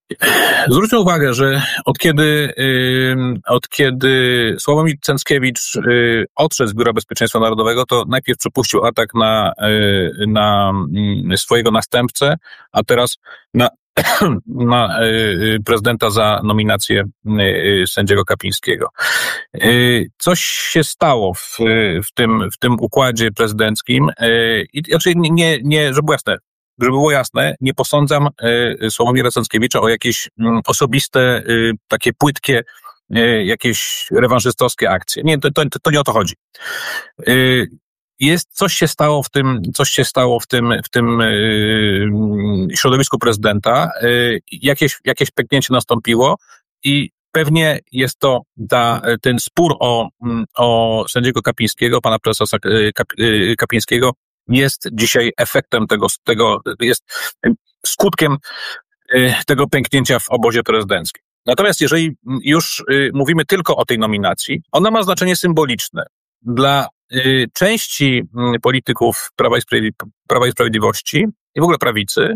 Zwróćmy uwagę, że od kiedy Sławomir Cęckiewicz odszedł z Biura Bezpieczeństwa Narodowego, to najpierw przypuścił atak na swojego następcę, a teraz na prezydenta za nominację sędziego Kapińskiego. Coś się stało w tym układzie prezydenckim i znaczy żeby było jasne, nie posądzam Sławomira Cęckiewicza o jakieś osobiste, takie płytkie, jakieś rewanżystowskie akcje. Nie, to nie o to chodzi. Coś się stało w tym środowisku prezydenta, jakieś pęknięcie nastąpiło i pewnie jest to ten spór o sędziego Kapińskiego, pana prezesa Kapińskiego, jest dzisiaj efektem tego jest skutkiem tego pęknięcia w obozie prezydenckim. Natomiast jeżeli już mówimy tylko o tej nominacji, ona ma znaczenie symboliczne. Dla części polityków Prawa i Sprawiedliwości i w ogóle prawicy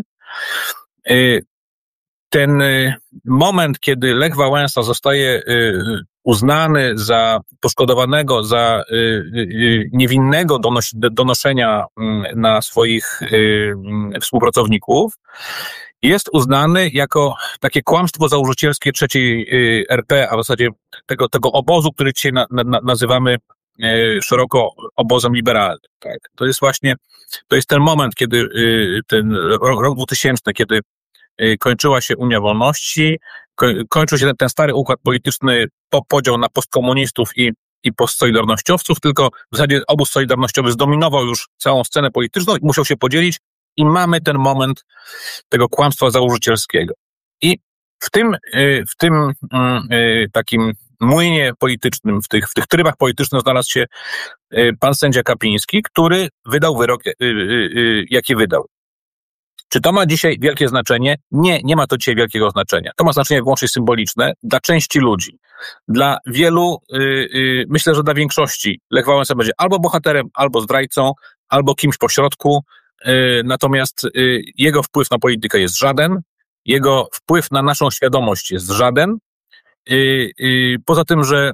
ten moment, kiedy Lech Wałęsa zostaje uznany za poszkodowanego, za niewinnego donoszenia na swoich współpracowników, jest uznany jako takie kłamstwo założycielskie III RP, a w zasadzie tego obozu, który dzisiaj nazywamy szeroko obozem liberalnym. Tak? To jest ten moment, kiedy ten rok 2000, kiedy kończyła się Unia Wolności, kończył się ten stary układ polityczny, podział na postkomunistów i postsolidarnościowców, tylko w zasadzie obóz solidarnościowy zdominował już całą scenę polityczną i musiał się podzielić i mamy ten moment tego kłamstwa założycielskiego. I w tym takim młynie politycznym, w tych trybach politycznych znalazł się pan sędzia Kapiński, który wydał wyrok, jaki wydał. Czy to ma dzisiaj wielkie znaczenie? Nie ma to dzisiaj wielkiego znaczenia. To ma znaczenie wyłącznie symboliczne dla części ludzi. Dla wielu, myślę, że dla większości Lech Wałęsa będzie albo bohaterem, albo zdrajcą, albo kimś pośrodku. Natomiast jego wpływ na politykę jest żaden. Jego wpływ na naszą świadomość jest żaden. Poza tym, że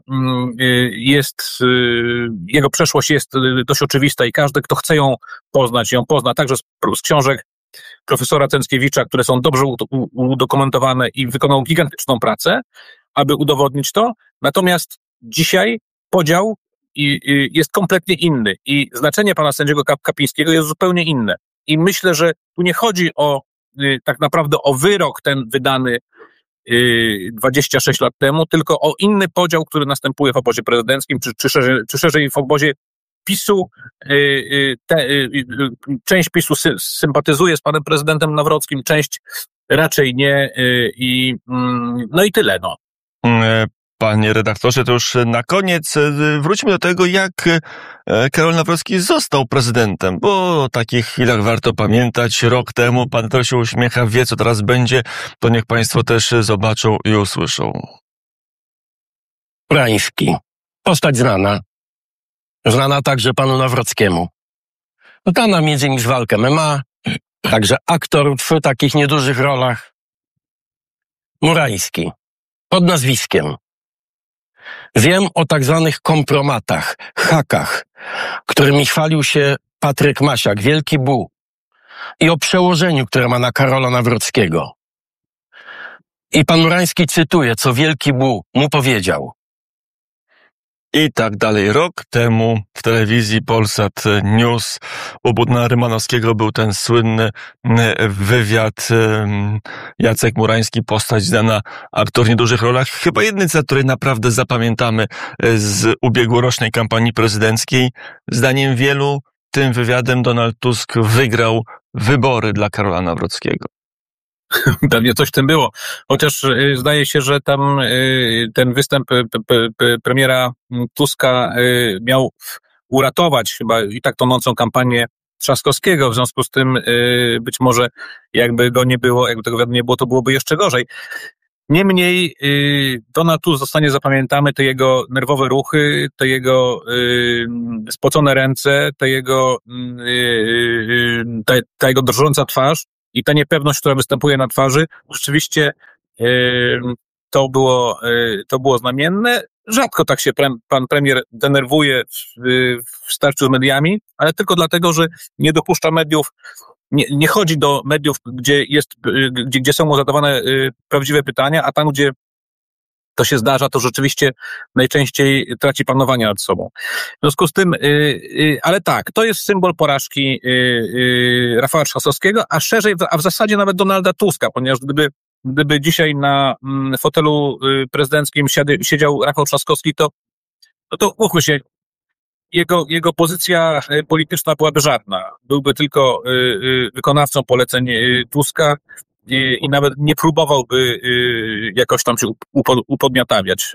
jego przeszłość jest dość oczywista i każdy, kto chce ją pozna także z książek profesora Cęckiewicza, które są dobrze udokumentowane i wykonał gigantyczną pracę, aby udowodnić to. Natomiast dzisiaj podział jest kompletnie inny i znaczenie pana sędziego Kapińskiego jest zupełnie inne. I myślę, że tu nie chodzi tak naprawdę o wyrok ten wydany 26 lat temu, tylko o inny podział, który następuje w obozie prezydenckim, czy szerzej w obozie PiS-u. Część PiS-u sympatyzuje z panem prezydentem Nawrockim, część raczej nie no i tyle. Panie redaktorze, to już na koniec wróćmy do tego, jak Karol Nawrocki został prezydentem, bo o takich chwilach warto pamiętać. Rok temu pan też się uśmiecha, wie co teraz będzie, to niech państwo też zobaczą i usłyszą. Murański. Postać znana także panu Nawrockiemu. Znana między innymi z walk MMA, także aktor w takich niedużych rolach. Murański. Pod nazwiskiem. Wiem o tak zwanych kompromatach, hakach, którymi chwalił się Patryk Masiak, Wielki Bu, i o przełożeniu, które ma na Karola Nawrockiego. I pan Murański cytuje, co Wielki Bu mu powiedział. I tak dalej. Rok temu w telewizji Polsat News u Bodnara Rymanowskiego był ten słynny wywiad. Jacek Murański, postać znana, aktor w niedużych rolach. Chyba jedyny, który naprawdę zapamiętamy z ubiegłorocznej kampanii prezydenckiej. Zdaniem wielu tym wywiadem Donald Tusk wygrał wybory dla Karola Nawrockiego. Pewnie coś w tym było. Chociaż zdaje się, że tam ten występ premiera Tuska miał uratować chyba i tak tonącą kampanię Trzaskowskiego. W związku z tym być może jakby go nie było, jakby tego wywiadu nie było, to byłoby jeszcze gorzej. Niemniej Donald Tusk zostanie zapamiętamy, te jego nerwowe ruchy, te jego spocone ręce, ta jego drżąca twarz i ta niepewność, która występuje na twarzy, rzeczywiście To było znamienne. Rzadko tak się pan premier denerwuje w starciu z mediami, ale tylko dlatego, że nie dopuszcza mediów, nie chodzi do mediów, gdzie są mu zadawane prawdziwe pytania, a tam, gdzie to się zdarza, to rzeczywiście najczęściej traci panowanie nad sobą. W związku z tym, ale tak, to jest symbol porażki Rafała Trzaskowskiego, a szerzej, a w zasadzie nawet Donalda Tuska, ponieważ gdyby dzisiaj na fotelu prezydenckim siedział Rafał Trzaskowski, to mówmy się, jego pozycja polityczna byłaby żadna. Byłby tylko wykonawcą poleceń Tuska i nawet nie próbowałby jakoś tam się upodmiotawiać.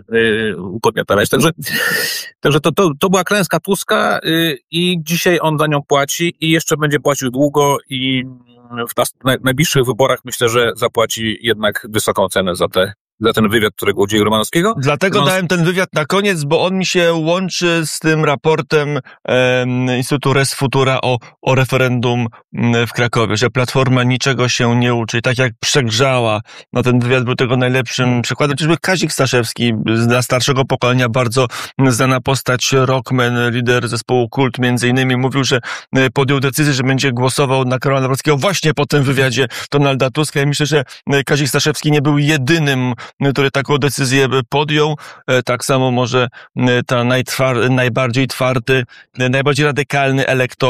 Także to była klęska Tuska i dzisiaj on za nią płaci i jeszcze będzie płacił długo i w najbliższych wyborach myślę, że zapłaci jednak wysoką cenę za ten wywiad, którego udzielił Romanowskiego. Dlatego dałem ten wywiad na koniec, bo on mi się łączy z tym raportem Instytutu Res Futura o referendum w Krakowie, że Platforma niczego się nie uczy. Tak jak przegrzała, ten wywiad był tego najlepszym przykładem. Czyżby Kazik Staszewski, dla starszego pokolenia bardzo znana postać, rockman, lider zespołu Kult między innymi, mówił, że podjął decyzję, że będzie głosował na Karola Nawrockiego właśnie po tym wywiadzie Donalda Tuska. I myślę, że Kazik Staszewski nie był jedynym, który taką decyzję podjął. Tak samo może ta najbardziej twardy, najbardziej radykalny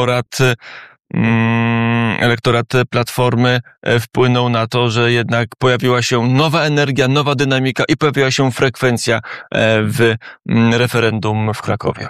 elektorat Platformy wpłynął na to, że jednak pojawiła się nowa energia, nowa dynamika i pojawiła się frekwencja w referendum w Krakowie.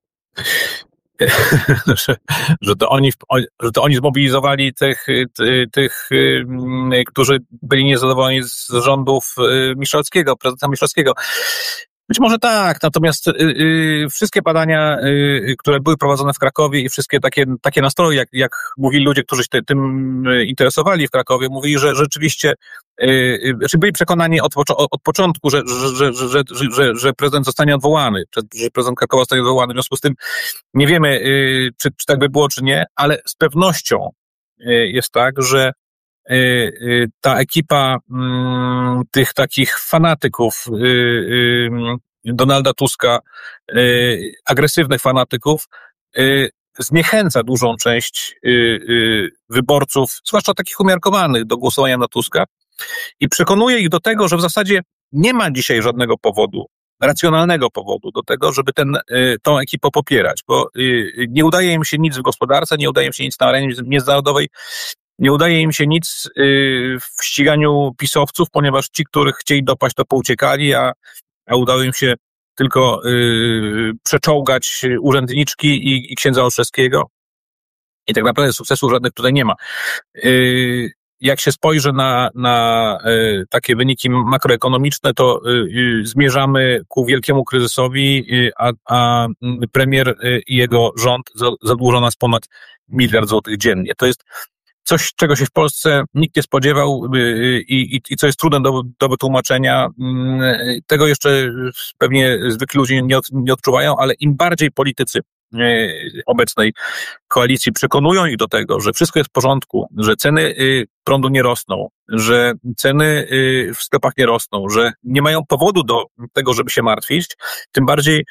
że to oni zmobilizowali tych, którzy byli niezadowoleni z rządów prezydenta Miszalskiego. Być może tak, natomiast wszystkie badania, które były prowadzone w Krakowie i wszystkie takie nastroje, jak mówili ludzie, którzy się tym interesowali w Krakowie, mówili, że rzeczywiście byli przekonani od początku, że prezydent zostanie odwołany, że prezydent Krakowa zostanie odwołany. W związku z tym nie wiemy, czy tak by było, czy nie, ale z pewnością jest tak, że ta ekipa tych takich fanatyków Donalda Tuska, agresywnych fanatyków, zniechęca dużą część wyborców, zwłaszcza takich umiarkowanych, do głosowania na Tuska i przekonuje ich do tego, że w zasadzie nie ma dzisiaj żadnego powodu, racjonalnego powodu do tego, żeby tą ekipę popierać, bo nie udaje im się nic w gospodarce, nie udaje im się nic na arenie międzynarodowej, nie udaje im się nic w ściganiu pisowców, ponieważ ci, których chcieli dopaść, to pouciekali, a udało im się tylko przeczołgać urzędniczki i księdza Olszewskiego. I tak naprawdę sukcesów żadnych tutaj nie ma. Jak się spojrzy na takie wyniki makroekonomiczne, to zmierzamy ku wielkiemu kryzysowi, a premier i jego rząd zadłuża nas ponad 1 000 000 złotych dziennie. To jest coś, czego się w Polsce nikt nie spodziewał i co jest trudne do wytłumaczenia. Tego jeszcze pewnie zwykli ludzie nie odczuwają, ale im bardziej politycy obecnej koalicji przekonują ich do tego, że wszystko jest w porządku, że ceny prądu nie rosną, że ceny w sklepach nie rosną, że nie mają powodu do tego, żeby się martwić, tym bardziej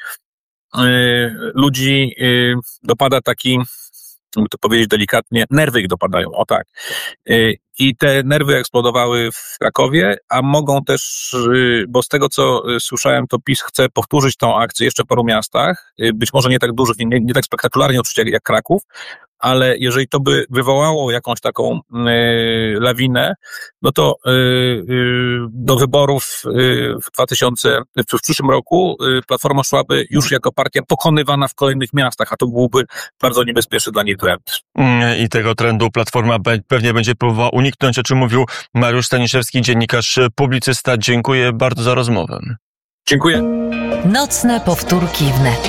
ludzi dopada taki, żeby to powiedzieć delikatnie, nerwy ich dopadają, o tak. I te nerwy eksplodowały w Krakowie, a mogą też, bo z tego co słyszałem, to PiS chce powtórzyć tą akcję jeszcze w paru miastach, być może nie tak dużych, nie tak spektakularnie oczywiście jak Kraków, ale jeżeli to by wywołało jakąś taką lawinę, no to do wyborów w przyszłym roku Platforma szłaby już jako partia pokonywana w kolejnych miastach, a to byłby bardzo niebezpieczny dla niej trend. I tego trendu Platforma pewnie będzie próbowała uniknąć, o czym mówił Mariusz Staniszewski, dziennikarz, publicysta. Dziękuję bardzo za rozmowę. Dziękuję. Nocne powtórki wnet.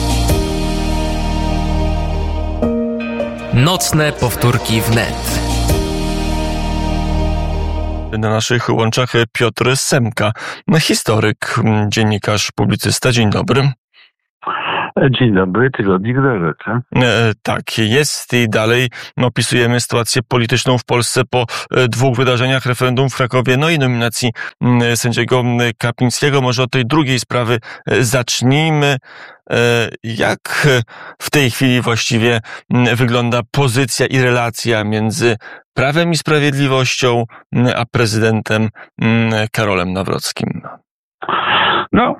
Nocne powtórki wnet. Na naszych łączach Piotr Semka, historyk, dziennikarz, publicysta. Dzień dobry. Dzień dobry, tygodnik do rzeczy. Tak, jest i dalej opisujemy sytuację polityczną w Polsce po 2 wydarzeniach, referendum w Krakowie, no i nominacji sędziego Kaplińskiego. Może od tej drugiej sprawy zacznijmy. Jak w tej chwili właściwie wygląda pozycja i relacja między Prawem i Sprawiedliwością a prezydentem Karolem Nawrockim? No,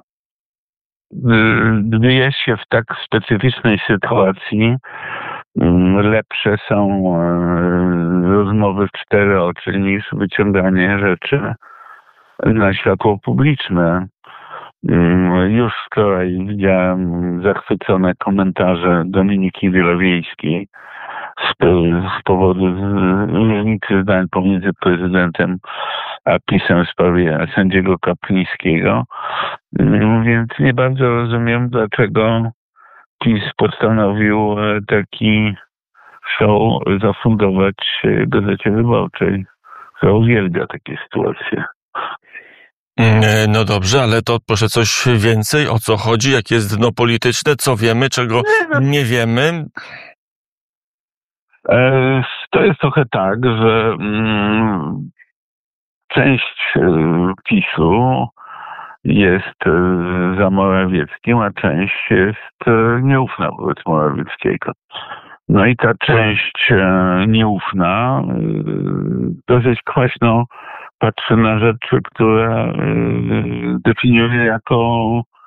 gdy jest się w tak specyficznej sytuacji, lepsze są rozmowy w 4 oczy niż wyciąganie rzeczy na światło publiczne. Już wczoraj widziałem zachwycone komentarze Dominiki Wielowiejskiej z powodu różnicy zdań pomiędzy prezydentem a PiS-em w sprawie sędziego Kaplińskiego. Więc nie bardzo rozumiem, dlaczego PiS postanowił taki show zafundować Gazecie Wyborczej, która uwielbia takie sytuacje. No dobrze, ale to proszę coś więcej, o co chodzi, jakie jest dno polityczne, co wiemy, czego nie wiemy. To jest trochę tak, że część PiS-u jest za Morawieckim, a część jest nieufna wobec Morawieckiego. No i ta część nieufna dosyć kwaśno patrzy na rzeczy, które definiuje jako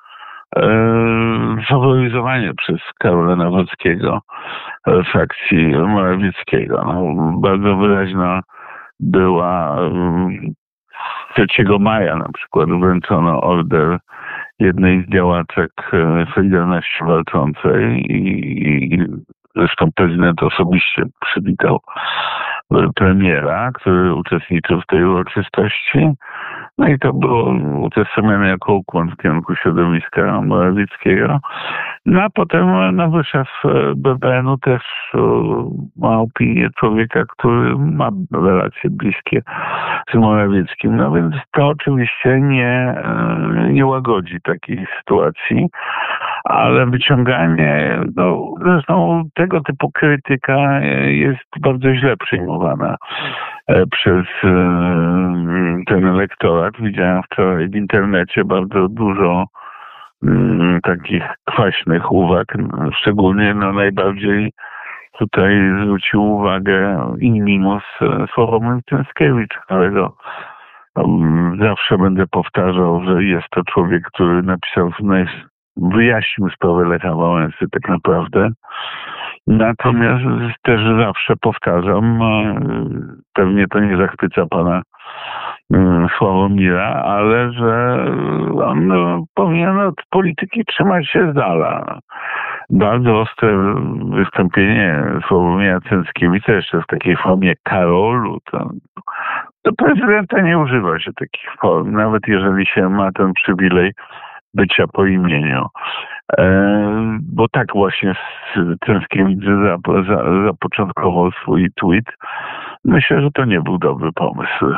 faworyzowanie przez Karola Nawrockiego frakcji Morawieckiego. No, bardzo wyraźna była 3 maja na przykład wręczono order jednej z działaczek Solidarności Walczącej i zresztą prezydent osobiście przywitał premiera, który uczestniczył w tej uroczystości. No i to było utożsamiane jako ukłon w kierunku środowiska Morawieckiego. No a potem nowy szef BBN-u też ma opinię człowieka, który ma relacje bliskie z Morawieckim. No więc to oczywiście nie łagodzi takiej sytuacji, ale wyciąganie, no zresztą tego typu krytyka jest bardzo źle przyjmowana przez ten elektorat. Widziałem wczoraj w internecie bardzo dużo takich kwaśnych uwag, szczególnie najbardziej tutaj zwrócił uwagę in minus Sławomir Cęckiewicz, którego zawsze będę powtarzał, że jest to człowiek, który napisał wyjaśnił sprawę Lecha Wałęsy tak naprawdę. Natomiast też zawsze powtarzam, pewnie to nie zachwyca pana Sławomira, ale że on powinien od polityki trzymać się z dala. Bardzo ostre wystąpienie Sławomira Cęckiewicza jeszcze w takiej formie Karolu. Do prezydenta nie używa się takich form, nawet jeżeli się ma ten przywilej bycia po imieniu. Bo tak właśnie Cęckiewicz zapoczątkował swój tweet. Myślę, że to nie był dobry pomysł.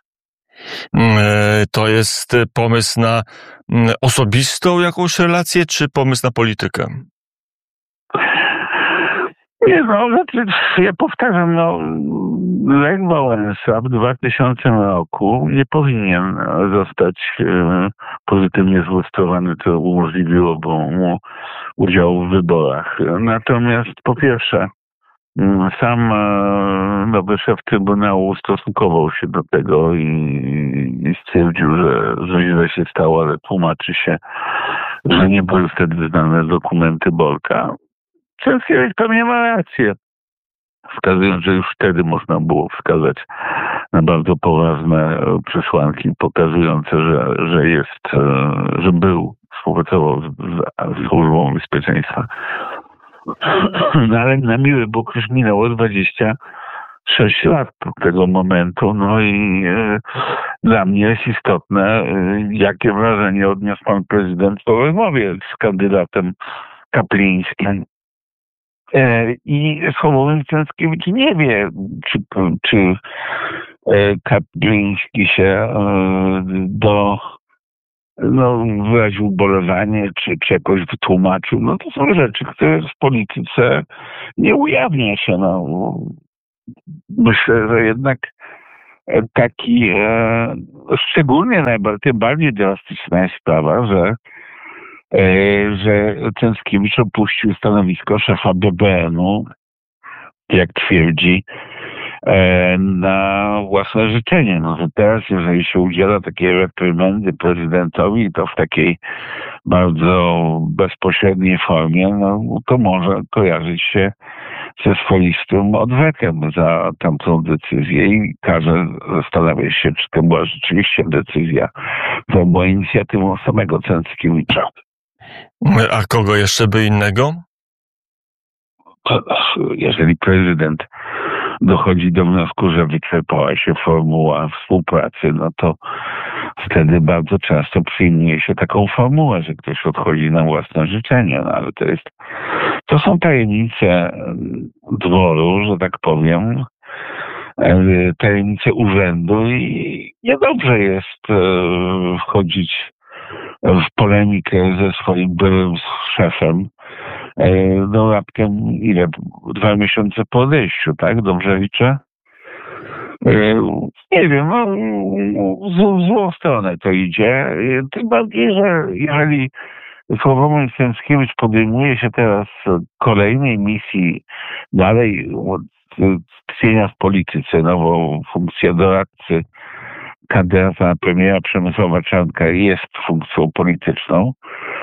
To jest pomysł na osobistą jakąś relację, czy pomysł na politykę? Nie, ja powtarzam, Lech Wałęsa w 2000 roku nie powinien zostać pozytywnie zlustrowany, co umożliwiłoby mu udział w wyborach. Natomiast po pierwsze, sam nowy szef Trybunału ustosunkował się do tego i stwierdził, że źle się stało, ale tłumaczy się, że nie były wtedy znane dokumenty Borka. Cęckiewicz pewnie ma rację, wskazując, że już wtedy można było wskazać na bardzo poważne przesłanki pokazujące, że współpracował z Służbą Bezpieczeństwa. No ale na miły Bóg już minęło 26 lat od tego momentu, no i dla mnie jest istotne, jakie wrażenie odniósł pan prezydent po rozmowie z kandydatem Kaplińskim. I Sławomir Cęckiewicz nie wie, czy Kapliński się do wyraził ubolewanie, czy jakoś wytłumaczył. No to są rzeczy, które w polityce nie ujawnia się. Myślę, że jednak taki, szczególnie tym bardziej drastyczna jest sprawa, że Cęckiewicz opuścił stanowisko szefa BBN-u, jak twierdzi, na własne życzenie. Że teraz, jeżeli się udziela takiej reprymendy prezydentowi, to w takiej bardzo bezpośredniej formie, to może kojarzyć się ze swoistym odwetem za tamtą decyzję i każe zastanawiać się, czy to była rzeczywiście decyzja, to była inicjatywą samego Cęckiewicza. A kogo jeszcze by innego? Jeżeli prezydent dochodzi do wniosku, że wyczerpała się formuła współpracy, to wtedy bardzo często przyjmuje się taką formułę, że ktoś odchodzi na własne życzenie. Ale to są tajemnice dworu, że tak powiem, tajemnice urzędu i niedobrze jest wchodzić w polemikę ze swoim byłym szefem. Raptem 2 miesiące po odejściu, tak? Dobrze liczę? Nie wiem, w złą stronę to idzie. Tym bardziej, że jeżeli Sławomir Cęckiewicz podejmuje się teraz kolejnej misji dalej tkwienia w polityce, nową funkcję doradcy kandydata na premiera Przemysława Czarnka jest funkcją polityczną,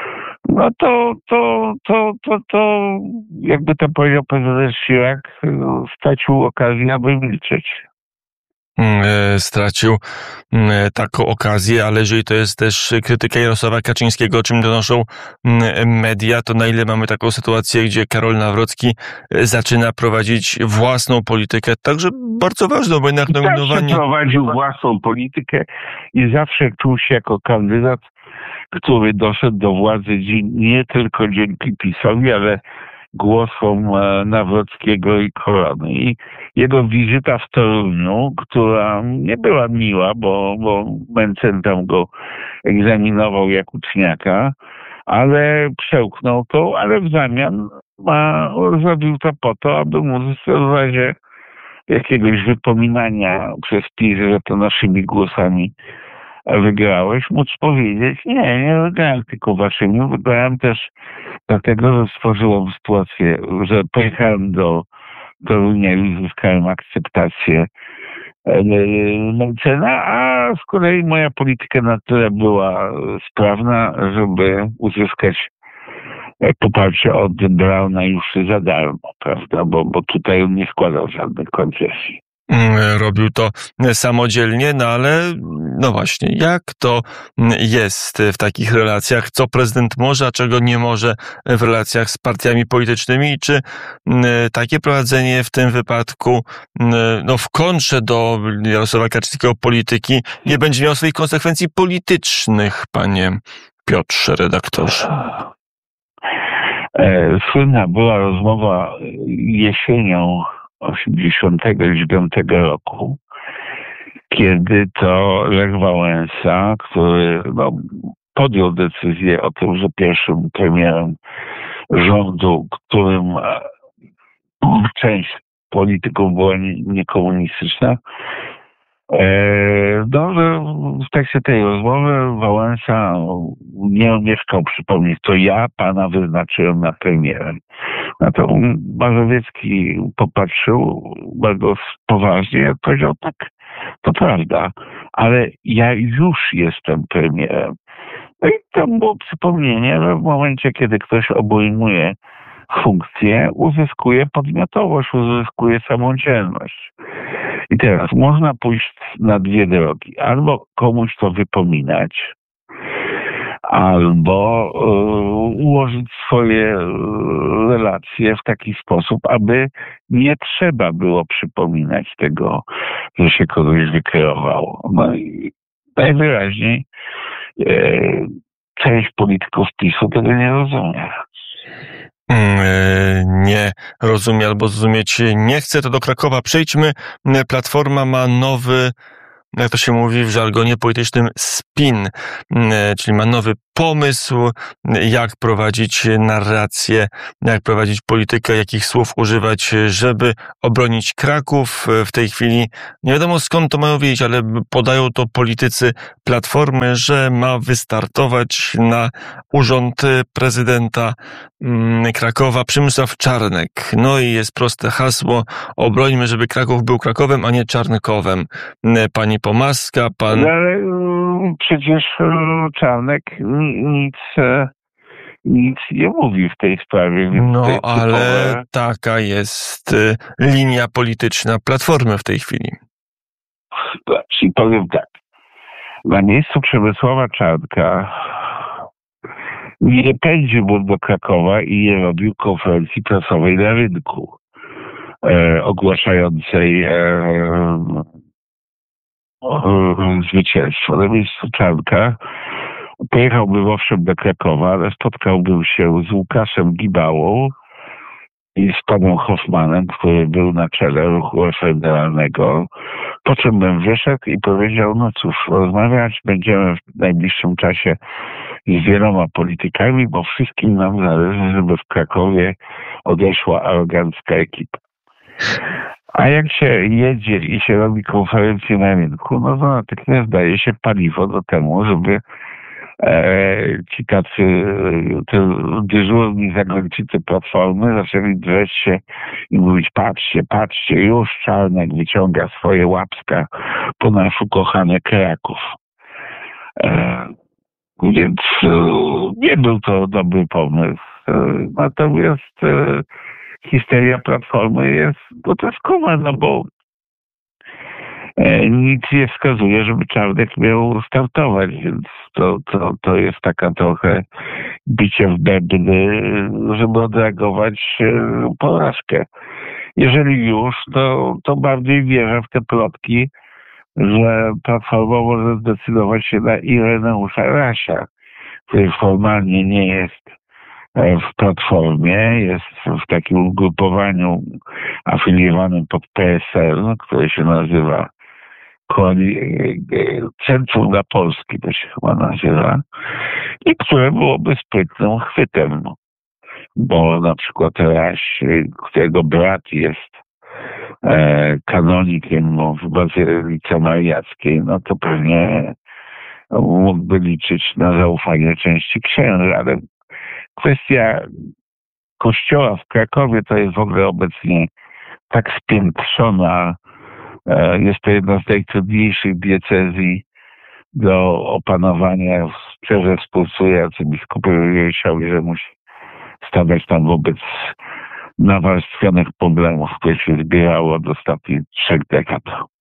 to jakby to powiedział prezydent Chirac, stracił okazję, aby milczeć. Stracił taką okazję, ale jeżeli to jest też krytyka Jarosława Kaczyńskiego, o czym donoszą media, to na ile mamy taką sytuację, gdzie Karol Nawrocki zaczyna prowadzić własną politykę, także bardzo ważną, bo jednak nominowanie... prowadził własną politykę i zawsze czuł się jako kandydat, który doszedł do władzy nie tylko dzięki PiS-owi, ale głosom Nawrockiego i Korony. I jego wizyta w Toruniu, która nie była miła, bo Mencen tam go egzaminował jak uczniaka, ale przełknął to, ale w zamian zrobił to po to, aby móc w razie jakiegoś wypominania przez PiS, że to naszymi głosami wygrałeś, móc powiedzieć, nie wygrałem tylko waszymi, wygrałem też dlatego, że stworzyłem sytuację, że pojechałem do Torunia i uzyskałem akceptację Mencena, a z kolei moja polityka na tyle była sprawna, żeby uzyskać poparcie od Brauna już za darmo, prawda, bo tutaj on nie składał żadnych koncesji. Robił to samodzielnie, ale no właśnie, jak to jest w takich relacjach? Co prezydent może, a czego nie może w relacjach z partiami politycznymi? I czy takie prowadzenie w tym wypadku w kontrze do Jarosława Kaczyńskiego polityki nie będzie miało swoich konsekwencji politycznych, panie Piotrze, redaktorze? Słynna była rozmowa jesienią 1989 roku, kiedy to Lech Wałęsa, który podjął decyzję o tym, że pierwszym premierem rządu, którym część polityków była niekomunistyczna, że w trakcie tej rozmowy Wałęsa nie omieszkał przypomnieć, to ja pana wyznaczyłem na premierem. Na to Mazowiecki popatrzył bardzo poważnie i powiedział, tak, to prawda, ale ja już jestem premierem. No i to było przypomnienie, że w momencie, kiedy ktoś obejmuje funkcję, uzyskuje podmiotowość, uzyskuje samodzielność. I teraz można pójść na dwie drogi. Albo komuś to wypominać, albo ułożyć swoje relacje w taki sposób, aby nie trzeba było przypominać tego, że się kogoś wykreowało. No i najwyraźniej część polityków PiS-u tego nie rozumie. Nie rozumie albo zrozumieć nie chce, to do Krakowa przejdźmy. Platforma ma jak to się mówi w żargonie politycznym, spin, czyli ma nowy pomysł, jak prowadzić narrację, jak prowadzić politykę, jakich słów używać, żeby obronić Kraków. W tej chwili nie wiadomo skąd to mają wiedzieć, ale podają to politycy Platformy, że ma wystartować na urząd prezydenta Krakowa Przemysław Czarnek. No i jest proste hasło: obrońmy, żeby Kraków był Krakowem, a nie Czarnkowem. Pani Pomaska, pan... No, ale przecież Czarnek nic nie mówi w tej sprawie. Więc No, ale taka jest linia polityczna Platformy w tej chwili. Czyli powiem tak. Na miejscu Przemysława Czarnka nie pędził do Krakowa i nie robił konferencji prasowej na rynku ogłaszającej zwycięstwo. Na miejscu Czarnka pojechałbym owszem do Krakowa, ale spotkałbym się z Łukaszem Gibałą i z panem Hoffmanem, który był na czele ruchu federalnego, po czym bym wyszedł i powiedział: no cóż, rozmawiać będziemy w najbliższym czasie z wieloma politykami, bo wszystkim nam zależy, żeby w Krakowie odeszła arogancka ekipa. A jak się jedzie i się robi konferencję na rynku, no to natychmiast daje się paliwo do temu, żeby ci tacy dyżurni zagończycy Platformy zaczęli drzeć się i mówić: patrzcie, już Czarnek wyciąga swoje łapska po nasz ukochany Kraków. Więc nie był to dobry pomysł. Natomiast histeria Platformy jest groteskowa, no bo nic nie wskazuje, żeby Czarnek miał startować, więc to jest taka trochę bicie w bębny, żeby odreagować porażkę. Jeżeli już, to bardziej wierzę w te plotki, że Platforma może zdecydować się na Ireneusza Rasia, który formalnie nie jest w Platformie, jest w takim ugrupowaniu afiliowanym pod PSL, które się nazywa Centrum dla Polski, to się chyba nazywa, i które byłoby sprytnym chwytem, bo na przykład Raś, którego brat jest kanonikiem w Bazylice Mariackiej, no to pewnie mógłby liczyć na zaufanie części księży, ale kwestia kościoła w Krakowie to jest w ogóle obecnie tak spiętrzona. Jest to jedna z najtrudniejszych diecezji do opanowania. Szczerze współczuję arcybiskupowi Wiesiowi, że musi stawiać tam wobec nawarstwionych problemów, które się zbierało od ostatnich 3 dekad.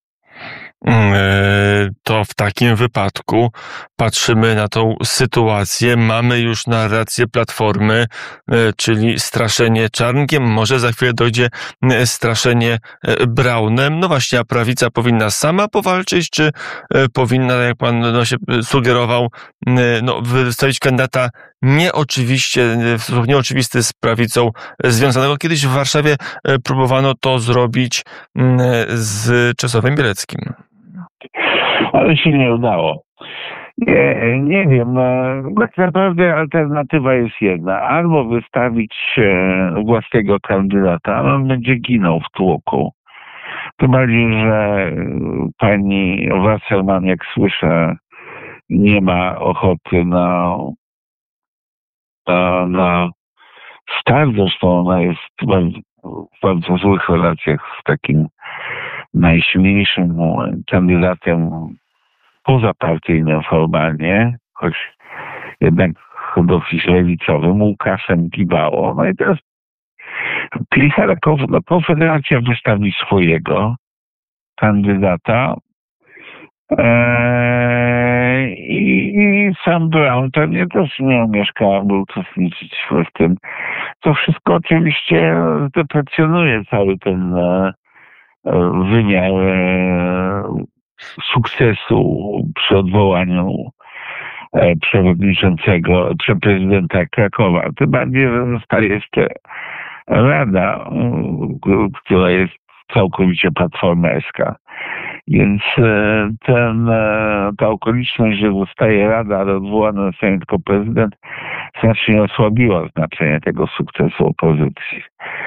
To w takim wypadku patrzymy na tą sytuację. Mamy już narrację Platformy, czyli straszenie Czarnkiem. Może za chwilę dojdzie straszenie Braunem. No właśnie, a prawica powinna sama powalczyć, czy powinna, jak pan się sugerował, wystawić kandydata w sposób nieoczywisty z prawicą związanego? Kiedyś w Warszawie próbowano to zrobić z Czesławem Bieleckim. Ale się nie udało. Nie wiem. Tak naprawdę alternatywa jest jedna. Albo wystawić własnego kandydata, ale on będzie ginął w tłoku. Tym bardziej, że pani Wasserman, jak słyszę, nie ma ochoty na start. Zresztą ona jest w bardzo złych relacjach z takim najsilniejszym kandydatem pozapartyjnym formalnie, choć jednak dosyć lewicowym, Łukaszem Gibałą. No i teraz Konfederacja wystawi swojego kandydata i sam Braun pewnie też nie omieszkałby uczestniczyć w tym. To wszystko oczywiście deprecjonuje cały ten wymiar sukcesu przy odwołaniu prezydenta Krakowa. Tym bardziej, że zostaje jeszcze Rada, która jest całkowicie platformerska. Więc ta okoliczność, że zostaje rada, ale odwołany zostaje tylko prezydent, znacznie osłabiła znaczenie tego sukcesu opozycji.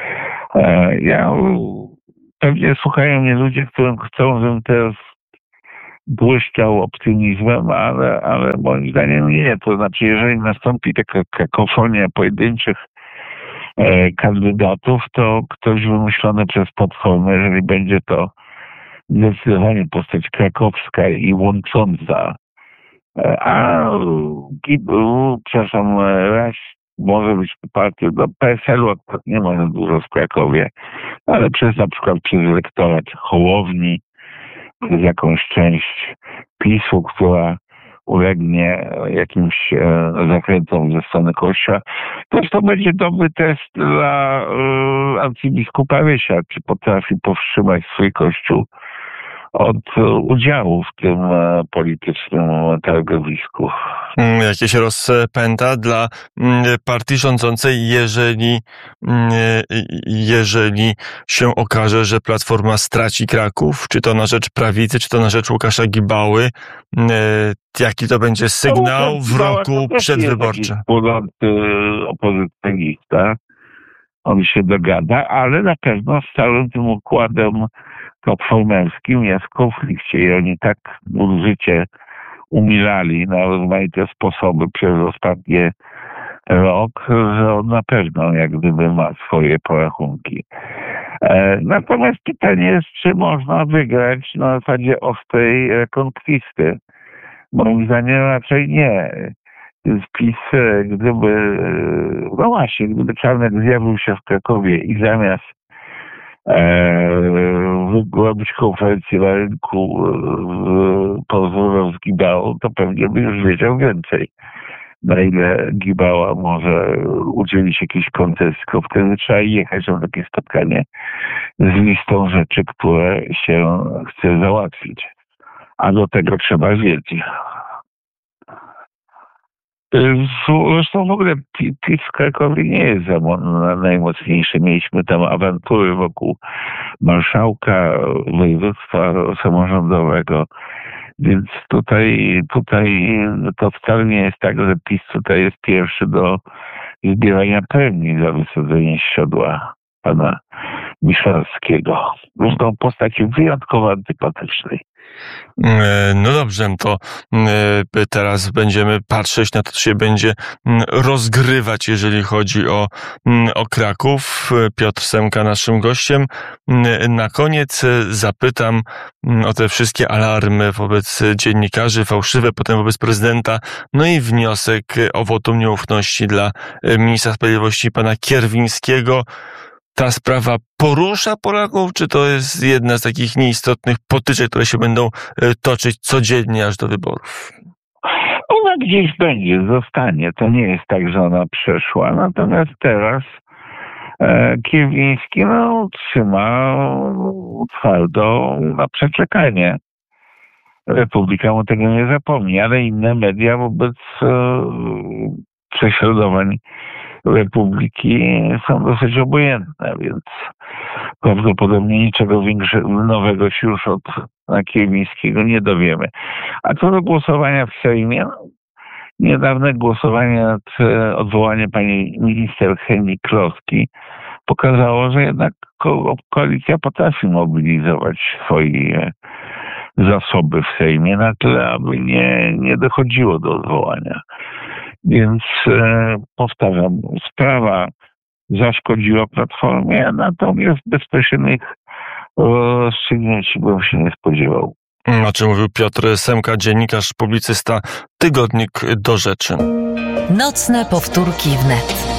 Pewnie słuchają mnie ludzie, którym chcą, żebym teraz błyszczał optymizmem, ale moim zdaniem nie. To znaczy, jeżeli nastąpi taka kakofonia pojedynczych kandydatów, to ktoś wymyślony przez Platformę, jeżeli będzie to zdecydowanie postać krakowska i łącząca, raz może być partią do PSL-u, akurat nie ma za dużo w Krakowie, ale na przykład przez elektorat Hołowni, przez jakąś część PiS-u, która ulegnie jakimś zakrętom ze strony Kościoła. To będzie dobry test dla arcybiskupa Rysia, czy potrafi powstrzymać swój Kościół od udziału w tym politycznym targowisku. Jakieś rozpęta dla partii rządzącej, jeżeli się okaże, że Platforma straci Kraków, czy to na rzecz prawicy, czy to na rzecz Łukasza Gibały, jaki to będzie sygnał w roku przedwyborczym? Opozycjonista, on się dogada, ale na pewno z całym tym układem platformerskim jest w konflikcie i oni tak życie umilali na rozmaite sposoby przez ostatni rok, że on na pewno jak gdyby ma swoje porachunki. Natomiast pytanie jest, czy można wygrać na zasadzie ostrej konkwisty. Moim zdaniem raczej nie. PiS, gdyby Czarnek zjawił się w Krakowie i zamiast robić konferencję na rynku porozmawiał z Gibałą, to pewnie by już wiedział więcej, na ile Gibała może udzielić jakiejś koncesji. Wtedy trzeba jechać na takie spotkanie z listą rzeczy, które się chce załatwić. A do tego trzeba wiedzy. Zresztą w ogóle PiS w Krakowie nie jest najmocniejszy. Mieliśmy tam awantury wokół marszałka województwa samorządowego. Więc tutaj to wcale nie jest tak, że PiS tutaj jest pierwszy do zbierania premii za wysadzenie z siodła pana Miszalskiego. Zresztą postaci wyjątkowo antypatycznej. No dobrze, to teraz będziemy patrzeć na to, co się będzie rozgrywać, jeżeli chodzi o Kraków. Piotr Semka naszym gościem. Na koniec zapytam o te wszystkie alarmy wobec dziennikarzy, fałszywe, potem wobec prezydenta, no i wniosek o wotum nieufności dla ministra sprawiedliwości pana Kierwińskiego. Ta sprawa porusza Polaków, czy to jest jedna z takich nieistotnych potyczek, które się będą toczyć codziennie aż do wyborów? Ona gdzieś będzie, zostanie. To nie jest tak, że ona przeszła. Natomiast teraz Kierwiński trzyma twardo na przeczekanie. Republika mu tego nie zapomni, ale inne media wobec prześladowań Republiki są dosyć obojętne, więc prawdopodobnie niczego nowego się już od Kierwińskiego nie dowiemy. A co do głosowania w Sejmie, niedawne głosowanie nad odwołaniem pani minister Hennig-Kloski pokazało, że jednak koalicja potrafi mobilizować swoje zasoby w Sejmie na tyle, aby nie dochodziło do odwołania. Więc powtarzam, sprawa zaszkodziła Platformie, natomiast bezpośrednich rozstrzygnięć bym się nie spodziewał. O czym mówił Piotr Semka, dziennikarz, publicysta, tygodnik Do Rzeczy. Nocne powtórki wnet.